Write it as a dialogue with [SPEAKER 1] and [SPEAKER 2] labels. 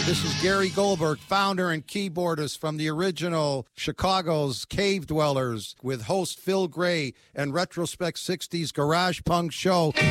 [SPEAKER 1] This is Gary Goldberg, founder and keyboardist from the original Chicago's Cave Dwellers, with host Phil Gray and Retrospect 60s Garage Punk Show.